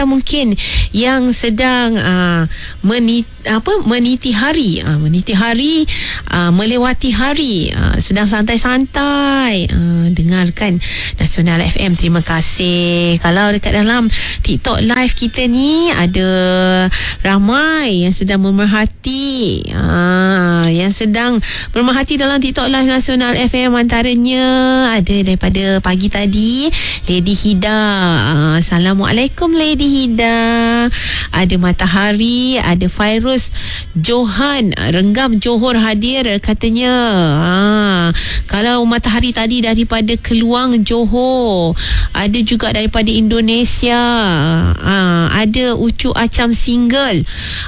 atau mungkin yang sedang meniti hari, melewati hari, sedang santai-santai, dengarkan Nasional FM. Terima kasih. Kalau dekat dalam TikTok live kita ni ada ramai yang sedang memerhati, yang sedang memerhati dalam TikTok live Nasional FM. Antaranya ada daripada pagi tadi Lady Hida. Assalamualaikum Lady Hida. Ada Matahari, ada Fairuz Johan Renggam Johor hadir katanya. Kalau Matahari tadi daripada Keluang Johor, ada juga daripada Indonesia, ada Ucu Acam Single.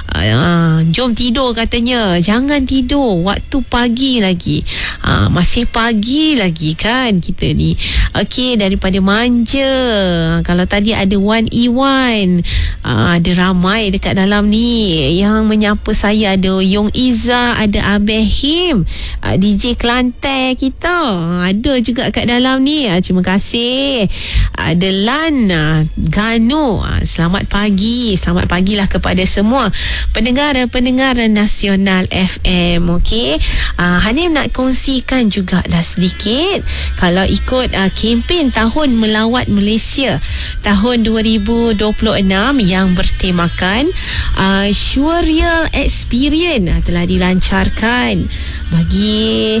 Jom tidur katanya. Jangan tidur, waktu pagi lagi, masih pagi lagi kan kita ni. Okey, daripada Manja, kalau tadi ada Wan Iwan, ada ramai dekat dalam ni yang menyapa saya. Ada Yong Iza, ada Abehim, DJ Kelantan kita ada juga kat dalam ni. Terima kasih. Ada Lan Gano. Selamat pagi. Selamat pagilah kepada semua pendengar Nasional FM. Okey, Hanim nak kongsikan juga dah sedikit. Kalau ikut kempen Tahun Melawat Malaysia tahun 2026 yang bertemakan Surreal Experience telah dilancarkan bagi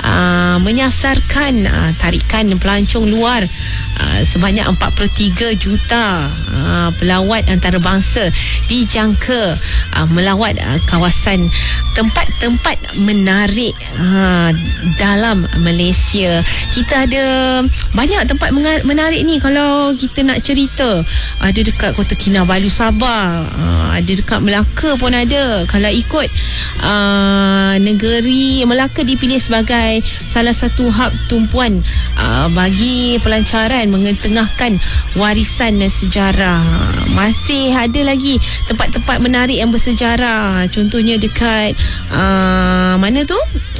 menyasarkan tarikan pelancong luar sebanyak 43 juta pelawat antarabangsa dijangka melawat kawasan tempat-tempat menarik dalam Malaysia. Kita ada banyak tempat menarik ni kalau kita nak cerita. Ada dekat Kota Kinabalu Sabah, ada dekat Melaka pun ada. Kalau ikut negeri Melaka dipilih sebagai salah satu hub tumpuan bagi pelancaran mengetengahkan warisan sejarah. Masih ada lagi tempat-tempat menarik yang bersejarah. Contohnya dekat mana tu?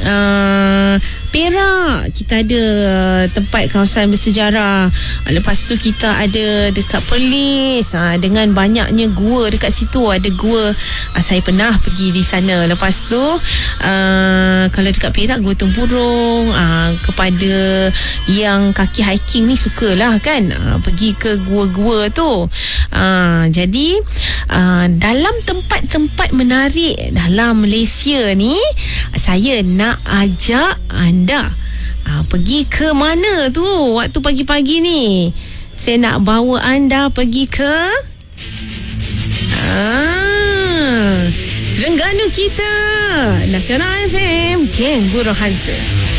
Perak kita ada tempat kawasan bersejarah. Lepas tu kita ada dekat Perlis, dengan banyaknya gua dekat situ. Ada gua, saya pernah pergi di sana. Lepas tu kalau dekat Perak, Gua Tempurung. Kepada yang kaki hiking ni sukalah kan, pergi ke gua-gua tu. Jadi dalam tempat-tempat menarik dalam Malaysia ni, saya nak ajak anda pergi ke mana tu waktu pagi-pagi ni. Saya nak bawa anda pergi ke Terengganu kita, Nasional FM, Geng Burung Hantu.